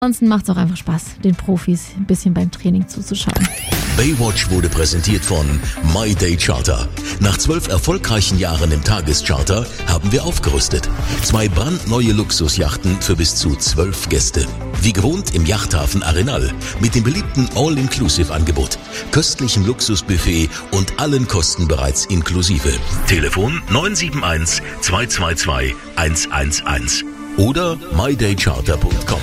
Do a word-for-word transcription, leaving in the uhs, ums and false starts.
Ansonsten macht es auch einfach Spaß, den Profis ein bisschen beim Training zuzuschauen. Baywatch wurde präsentiert von My Day Charter. Nach zwölf erfolgreichen Jahren im Tagescharter haben wir aufgerüstet. Zwei brandneue Luxusjachten für bis zu zwölf Gäste. Wie gewohnt im Yachthafen Arenal mit dem beliebten All-Inclusive-Angebot, köstlichem Luxusbuffet und allen Kosten bereits inklusive. Telefon neun sieben eins, zwei zwei zwei, eins eins eins oder my day charter punkt com.